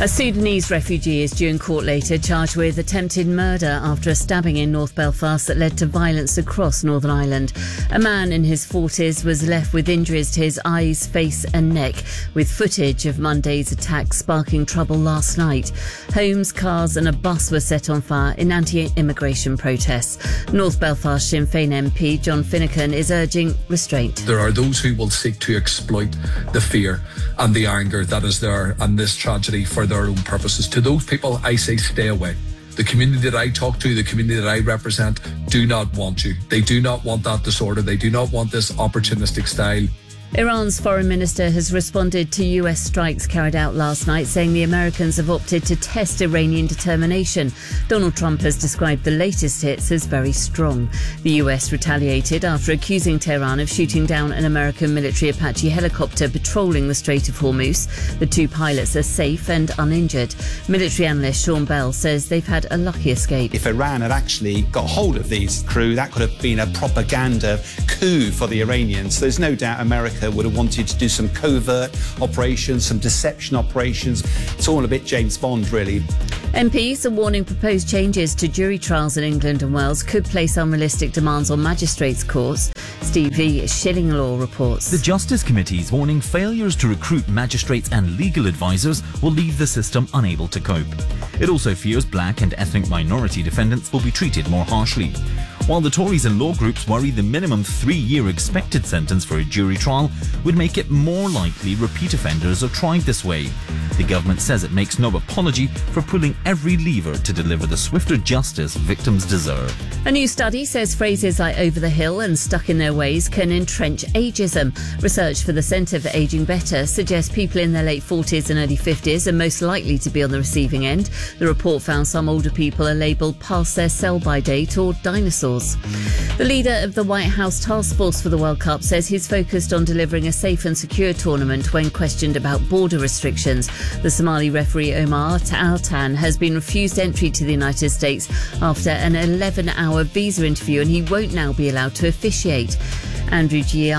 A Sudanese refugee is due in court later, charged with attempted murder after a stabbing in North Belfast that led to violence across Northern Ireland. A man in his 40s was left with injuries to his eyes, face and neck, with footage of Monday's attack sparking trouble last night. Homes, cars and a bus were set on fire in anti-immigration protests. North Belfast Sinn Féin MP John Finucane is urging restraint. There are those who will seek to exploit the fear and the anger that is there and this tragedy for their own purposes. To those people, I say stay away. The community that I talk to, the community that I represent, do not want you. They do not want that disorder. They do not want this opportunistic style. Iran's foreign minister has responded to US strikes carried out last night, saying the Americans have opted to test Iranian determination. Donald Trump has described the latest hits as very strong. The US retaliated after accusing Tehran of shooting down an American military Apache helicopter patrolling the Strait of Hormuz. The two pilots are safe and uninjured. Military analyst Sean Bell says they've had a lucky escape. If Iran had actually got hold of these crew, that could have been a propaganda coup for the Iranians. There's no doubt America would have wanted to do some covert operations, some deception operations. It's all a bit James Bond, really. MPs are warning proposed changes to jury trials in England and Wales could place unrealistic demands on magistrates' courts. Steve V. Shillinglaw reports. The Justice Committee is warning failures to recruit magistrates and legal advisors will leave the system unable to cope. It also fears black and ethnic minority defendants will be treated more harshly. While the Tories and law groups worry the minimum 3-year expected sentence for a jury trial would make it more likely repeat offenders are tried this way. The government says it makes no apology for pulling every lever to deliver the swifter justice victims deserve. A new study says phrases like over the hill and stuck in their ways can entrench ageism. Research for the Centre for Ageing Better suggests people in their late 40s and early 50s are most likely to be on the receiving end. The report found some older people are labelled past their sell-by date or dinosaurs. The leader of the White House task force for the World Cup says he's focused on delivering a safe and secure tournament when questioned about border restrictions. The Somali referee Omar Al-Tan has been refused entry to the United States after an 11-hour visa interview, and he won't now be allowed to officiate. Andrew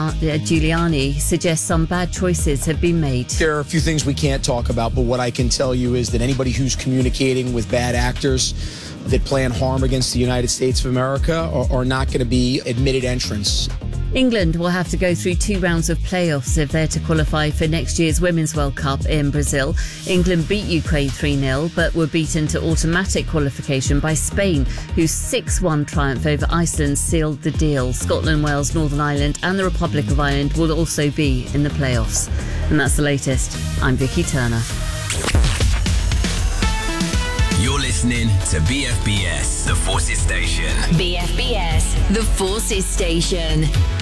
Giuliani suggests some bad choices have been made. There are a few things we can't talk about, but what I can tell you is that anybody who's communicating with bad actors that plan harm against the United States of America are not going to be admitted entrants. England will have to go through 2 rounds of playoffs if they're to qualify for next year's Women's World Cup in Brazil. England beat Ukraine 3-0 but were beaten to automatic qualification by Spain, whose 6-1 triumph over Iceland sealed the deal. Scotland, Wales, Northern Ireland and the Republic of Ireland will also be in the playoffs. And that's the latest. I'm Vicky Turner. You're listening to BFBS, The Forces Station. BFBS, The Forces Station.